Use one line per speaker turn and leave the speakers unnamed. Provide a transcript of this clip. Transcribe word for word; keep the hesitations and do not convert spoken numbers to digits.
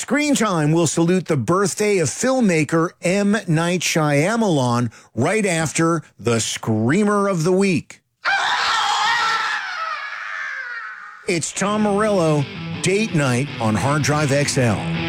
Screen Time will salute the birthday of filmmaker M. Night Shyamalan right after the Screamer of the Week. It's Tom Morello, Date Night on Hard Drive X L.